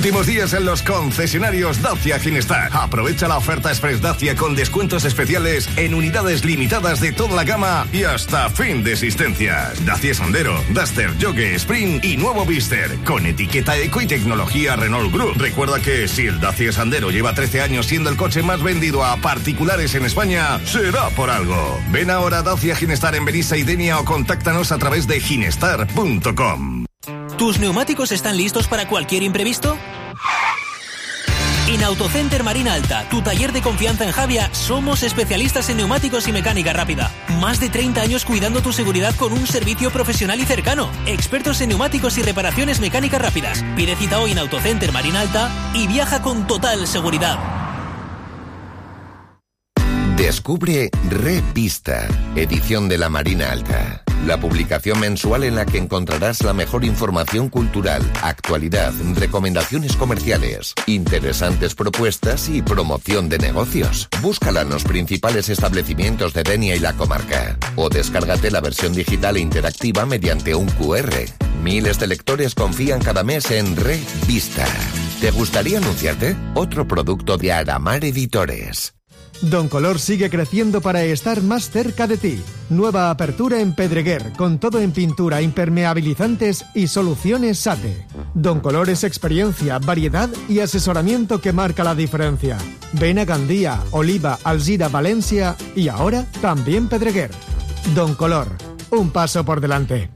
Últimos días en los concesionarios Dacia Ginestar. Aprovecha la oferta Express Dacia con descuentos especiales en unidades limitadas de toda la gama y hasta fin de existencias. Dacia Sandero, Duster, Yogue, Sprint y nuevo Vister con etiqueta eco y tecnología Renault Group. Recuerda que si el Dacia Sandero lleva 13 años siendo el coche más vendido a particulares en España, será por algo. Ven ahora a Dacia Ginestar en Benissa y Denia o contáctanos a través de ginestar.com. ¿Tus neumáticos están listos para cualquier imprevisto? En Autocenter Marina Alta, tu taller de confianza en Javia, somos especialistas en neumáticos y mecánica rápida. Más de 30 años cuidando tu seguridad con un servicio profesional y cercano. Expertos en neumáticos y reparaciones mecánicas rápidas. Pide cita hoy en Autocenter Marina Alta y viaja con total seguridad. Descubre Revista, edición de la Marina Alta. La publicación mensual en la que encontrarás la mejor información cultural, actualidad, recomendaciones comerciales, interesantes propuestas y promoción de negocios. Búscala en los principales establecimientos de Denia y la comarca. O descárgate la versión digital e interactiva mediante un QR. Miles de lectores confían cada mes en Revista. ¿Te gustaría anunciarte? Otro producto de Aramar Editores. Don Color sigue creciendo para estar más cerca de ti. Nueva apertura en Pedreguer, con todo en pintura, impermeabilizantes y soluciones SATE. Don Color es experiencia, variedad y asesoramiento que marca la diferencia. Ven a Gandía, Oliva, Alzira, Valencia y ahora también Pedreguer. Don Color, un paso por delante.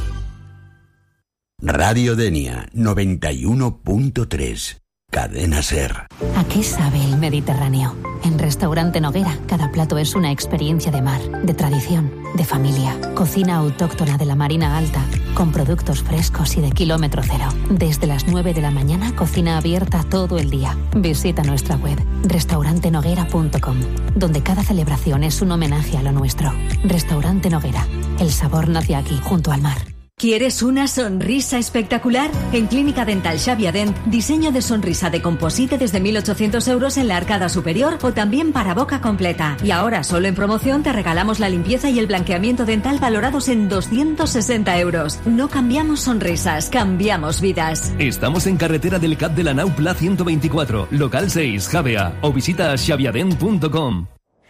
Radio Denia 91.3. Cadena Ser. ¿A qué sabe el Mediterráneo? En Restaurante Noguera, cada plato es una experiencia de mar, de tradición, de familia. Cocina autóctona de la Marina Alta, con productos frescos y de kilómetro cero. Desde las 9 de la mañana, cocina abierta todo el día. Visita nuestra web, restaurantenoguera.com, donde cada celebración es un homenaje a lo nuestro. Restaurante Noguera, el sabor nace aquí, junto al mar. ¿Quieres una sonrisa espectacular? En Clínica Dental Xavier Dent, diseño de sonrisa de composite desde 1.800 euros en la arcada superior o también para boca completa. Y ahora, solo en promoción, te regalamos la limpieza y el blanqueamiento dental valorados en 260 euros. No cambiamos sonrisas, cambiamos vidas. Estamos en carretera del Cap de la Nau Pla 124, local 6, Javea, o visita xaviadent.com.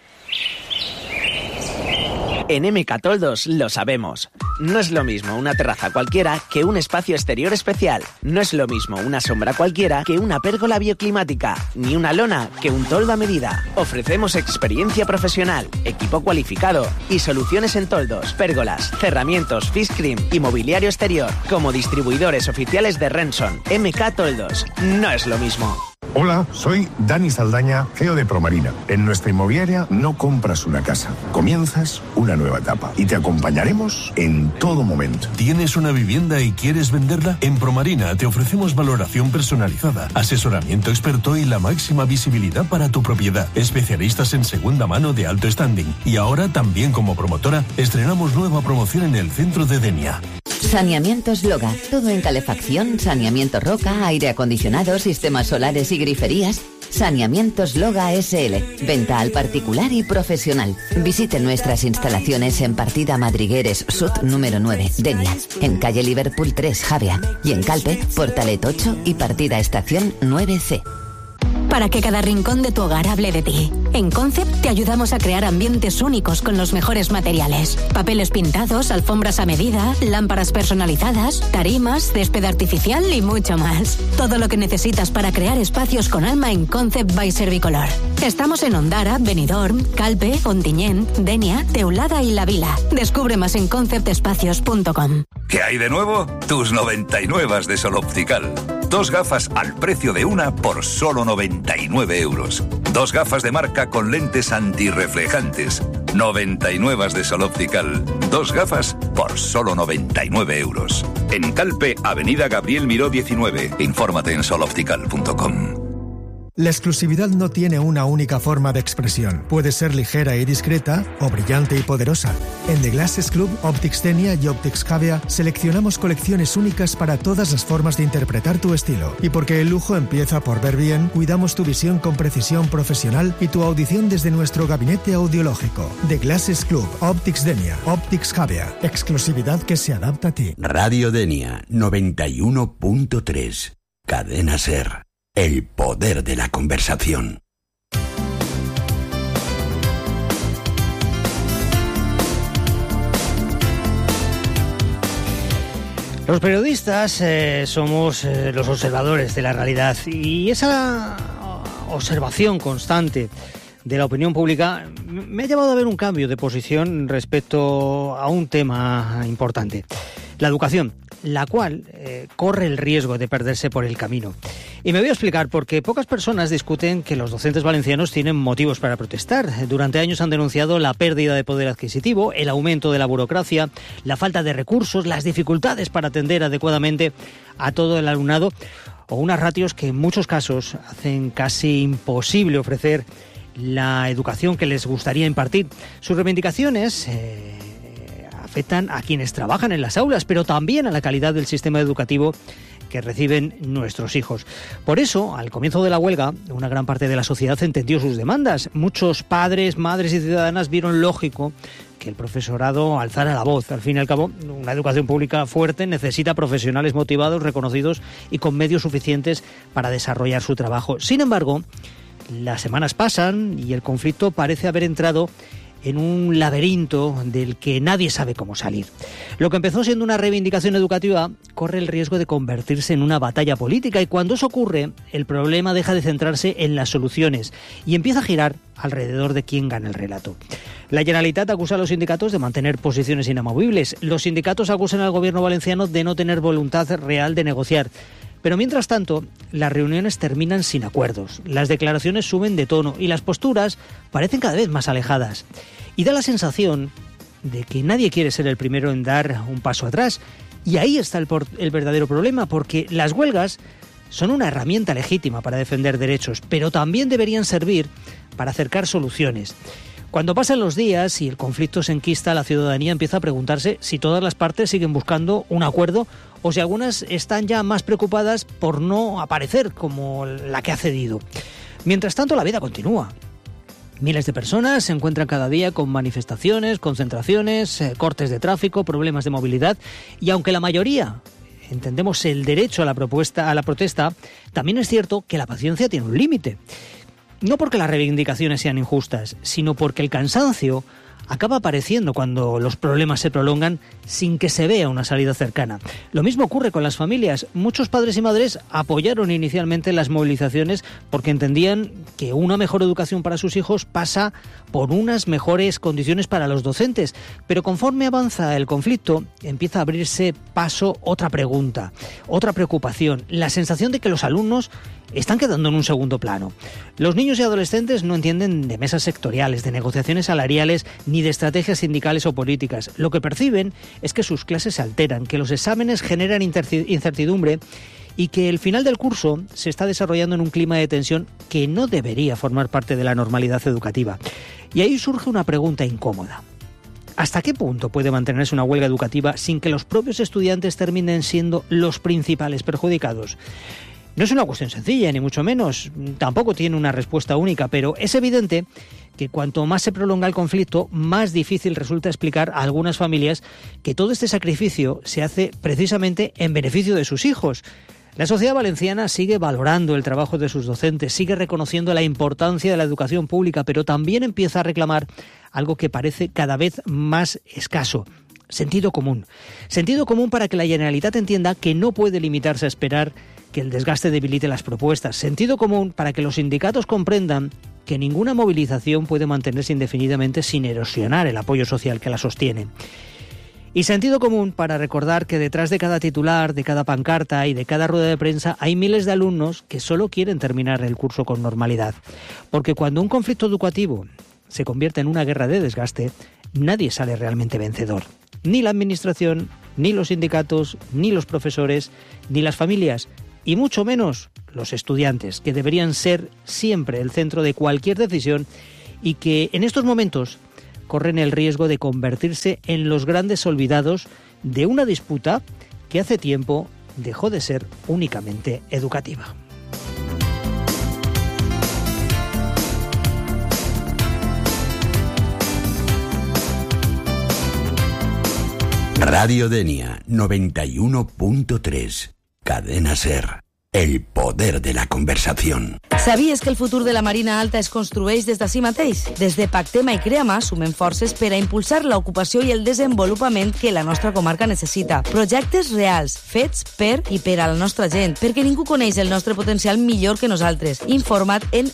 En MK Toldos lo sabemos. No es lo mismo una terraza cualquiera que un espacio exterior especial. No es lo mismo una sombra cualquiera que una pérgola bioclimática, ni una lona que un toldo a medida. Ofrecemos experiencia profesional, equipo cualificado y soluciones en toldos, pérgolas, cerramientos, fish cream y mobiliario exterior. Como distribuidores oficiales de Renson, MK Toldos. No es lo mismo. Hola, soy Dani Saldaña, CEO de Promarina. En nuestra inmobiliaria no compras una casa, comienzas una nueva etapa y te acompañaremos en todo momento. ¿Tienes una vivienda y quieres venderla? En Promarina te ofrecemos valoración personalizada, asesoramiento experto y la máxima visibilidad para tu propiedad. Especialistas en segunda mano de alto standing. Y ahora también como promotora estrenamos nueva promoción en el centro de Denia. Saneamientos Loga, todo en calefacción, saneamiento roca, aire acondicionado, sistemas solares y griferías. Saneamientos Loga SL, venta al particular y profesional. Visite nuestras instalaciones en Partida Madrigueres Sud número 9, Denia, en calle Liverpool 3, Javea, y en Calpe, Portalet 8 y Partida Estación 9C. Para que cada rincón de tu hogar hable de ti. En Concept te ayudamos a crear ambientes únicos con los mejores materiales. Papeles pintados, alfombras a medida, lámparas personalizadas, tarimas, césped artificial y mucho más. Todo lo que necesitas para crear espacios con alma en Concept by Servicolor. Estamos en Ondara, Benidorm, Calpe, Ontinyent, Denia, Teulada y La Vila. Descubre más en conceptespacios.com. ¿Qué hay de nuevo? Tus 99 de Sol Optical. 2 gafas al precio de una por solo 99 euros. 2 gafas de marca con lentes antirreflejantes. 99 de Sol Optical. 2 gafas por solo 99 euros. En Calpe, Avenida Gabriel Miró 19. Infórmate en soloptical.com. La exclusividad no tiene una única forma de expresión. Puede ser ligera y discreta o brillante y poderosa. En The Glasses Club, Optics Denia y Optics Javea seleccionamos colecciones únicas para todas las formas de interpretar tu estilo. Y porque el lujo empieza por ver bien, cuidamos tu visión con precisión profesional y tu audición desde nuestro gabinete audiológico. The Glasses Club, Optics Denia, Optics Javea. Exclusividad que se adapta a ti. Radio Denia 91.3. Cadena SER. El poder de la conversación. Los periodistas somos los observadores de la realidad, y esa observación constante de la opinión pública me ha llevado a ver un cambio de posición respecto a un tema importante: la educación, la cual corre el riesgo de perderse por el camino. Y me voy a explicar, porque pocas personas discuten que los docentes valencianos tienen motivos para protestar. Durante años han denunciado la pérdida de poder adquisitivo, el aumento de la burocracia, la falta de recursos, las dificultades para atender adecuadamente a todo el alumnado, o unas ratios que en muchos casos hacen casi imposible ofrecer la educación que les gustaría impartir. Sus reivindicaciones afectan a quienes trabajan en las aulas, pero también a la calidad del sistema educativo que reciben nuestros hijos. Por eso, al comienzo de la huelga, una gran parte de la sociedad entendió sus demandas. Muchos padres, madres y ciudadanas vieron lógico que el profesorado alzara la voz. Al fin y al cabo, una educación pública fuerte necesita profesionales motivados, reconocidos y con medios suficientes para desarrollar su trabajo. Sin embargo, las semanas pasan y el conflicto parece haber entrado en un laberinto del que nadie sabe cómo salir. Lo que empezó siendo una reivindicación educativa corre el riesgo de convertirse en una batalla política, y cuando eso ocurre, el problema deja de centrarse en las soluciones y empieza a girar alrededor de quién gana el relato. La Generalitat acusa a los sindicatos de mantener posiciones inamovibles. Los sindicatos acusan al gobierno valenciano de no tener voluntad real de negociar. Pero mientras tanto, las reuniones terminan sin acuerdos, las declaraciones suben de tono y las posturas parecen cada vez más alejadas. Y da la sensación de que nadie quiere ser el primero en dar un paso atrás. Y ahí está el verdadero problema, porque las huelgas son una herramienta legítima para defender derechos, pero también deberían servir para acercar soluciones. Cuando pasan los días y el conflicto se enquista, la ciudadanía empieza a preguntarse si todas las partes siguen buscando un acuerdo o si algunas están ya más preocupadas por no aparecer como la que ha cedido. Mientras tanto, la vida continúa. Miles de personas se encuentran cada día con manifestaciones, concentraciones, cortes de tráfico, problemas de movilidad, y aunque la mayoría entendemos el derecho a la protesta, también es cierto que la paciencia tiene un límite. No porque las reivindicaciones sean injustas, sino porque el cansancio acaba apareciendo cuando los problemas se prolongan sin que se vea una salida cercana. Lo mismo ocurre con las familias. Muchos padres y madres apoyaron inicialmente las movilizaciones porque entendían que una mejor educación para sus hijos pasa por unas mejores condiciones para los docentes. Pero conforme avanza el conflicto, empieza a abrirse paso otra pregunta, otra preocupación, la sensación de que los alumnos están quedando en un segundo plano. Los niños y adolescentes no entienden de mesas sectoriales, de negociaciones salariales, ni de estrategias sindicales o políticas. Lo que perciben es que sus clases se alteran, que los exámenes generan incertidumbre y que el final del curso se está desarrollando en un clima de tensión que no debería formar parte de la normalidad educativa. Y ahí surge una pregunta incómoda. ¿Hasta qué punto puede mantenerse una huelga educativa sin que los propios estudiantes terminen siendo los principales perjudicados? No es una cuestión sencilla, ni mucho menos, tampoco tiene una respuesta única, pero es evidente que cuanto más se prolonga el conflicto, más difícil resulta explicar a algunas familias que todo este sacrificio se hace precisamente en beneficio de sus hijos. La sociedad valenciana sigue valorando el trabajo de sus docentes, sigue reconociendo la importancia de la educación pública, pero también empieza a reclamar algo que parece cada vez más escaso: sentido común. Sentido común para que la Generalitat entienda que no puede limitarse a esperar que el desgaste debilite las propuestas. Sentido común para que los sindicatos comprendan que ninguna movilización puede mantenerse indefinidamente sin erosionar el apoyo social que la sostiene. Y sentido común para recordar que detrás de cada titular, de cada pancarta y de cada rueda de prensa hay miles de alumnos que solo quieren terminar el curso con normalidad. Porque cuando un conflicto educativo se convierte en una guerra de desgaste, nadie sale realmente vencedor. Ni la administración, ni los sindicatos, ni los profesores, ni las familias, y mucho menos los estudiantes, que deberían ser siempre el centro de cualquier decisión y que en estos momentos corren el riesgo de convertirse en los grandes olvidados de una disputa que hace tiempo dejó de ser únicamente educativa. Radio Denia 91.3, Cadena SER. El poder de la conversación. Sabies que el futur de la Marina Alta es construeix des d'ací mateix? Des de Pactema i Creama sumem forces per a impulsar l'ocupació i el desenvolupament que la nostra comarca necessita. Projectes reals, fets per i per a la nostra gent, perquè ningú coneix el nostre potencial millor que nosaltres. Informa't en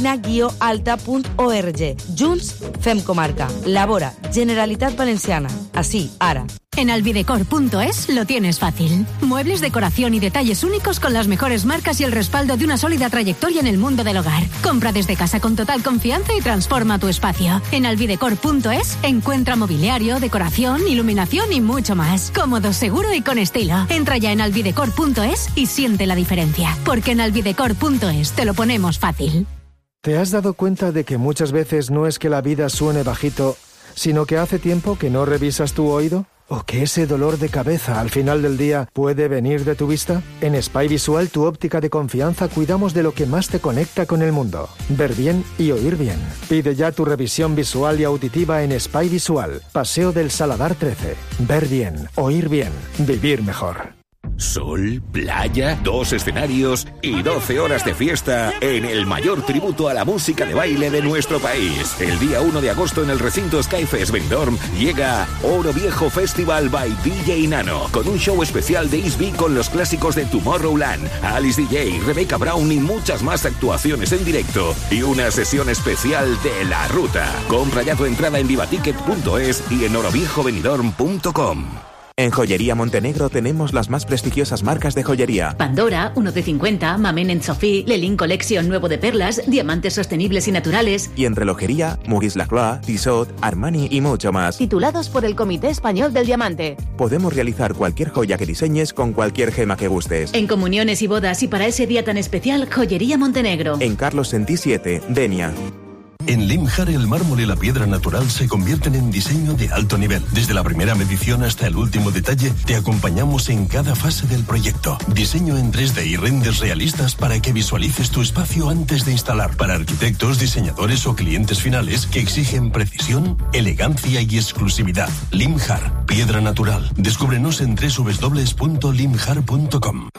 marina-alta.org. Junts fem comarca. Labora, Generalitat Valenciana. Así, ara. En alvidecor.es lo tienes fácil. Muebles, decoración y detalles únicos con las mejores marcas y el respaldo de una sólida trayectoria en el mundo del hogar. Compra desde casa con total confianza y transforma tu espacio. En alvidecor.es encuentra mobiliario, decoración, iluminación y mucho más. Cómodo, seguro y con estilo. Entra ya en alvidecor.es y siente la diferencia. Porque en alvidecor.es te lo ponemos fácil. ¿Te has dado cuenta de que muchas veces no es que la vida suene bajito, sino que hace tiempo que no revisas tu oído? ¿O que ese dolor de cabeza al final del día puede venir de tu vista? En Spy Visual, tu óptica de confianza, cuidamos de lo que más te conecta con el mundo. Ver bien y oír bien. Pide ya tu revisión visual y auditiva en Spy Visual, Paseo del Saladar 13. Ver bien, oír bien, vivir mejor. Sol, playa, 2 escenarios y 12 horas de fiesta en el mayor tributo a la música de baile de nuestro país. El día 1 de agosto en el recinto Skyfest Benidorm llega Oro Viejo Festival by DJ Nano, con un show especial de East B con los clásicos de Tomorrowland, Alice DJ, Rebecca Brown y muchas más actuaciones en directo y una sesión especial de La Ruta. Compra ya tu entrada en vivaticket.es y en oroviejobenidorm.com. En Joyería Montenegro tenemos las más prestigiosas marcas de joyería. Pandora, 1 de 50, Mamen & Sophie, Lelin Collection nuevo de perlas, diamantes sostenibles y naturales. Y en relojería, Maurice Lacroix, Tissot, Armani y mucho más. Titulados por el Comité Español del Diamante. Podemos realizar cualquier joya que diseñes con cualquier gema que gustes. En comuniones y bodas y para ese día tan especial, Joyería Montenegro. En Carlos Sentí 7, Denia. En Limjar el mármol y la piedra natural se convierten en diseño de alto nivel. Desde la primera medición hasta el último detalle, te acompañamos en cada fase del proyecto. Diseño en 3D y renders realistas para que visualices tu espacio antes de instalar. Para arquitectos, diseñadores o clientes finales que exigen precisión, elegancia y exclusividad. Limjar, piedra natural. Descúbrenos en www.limjar.com.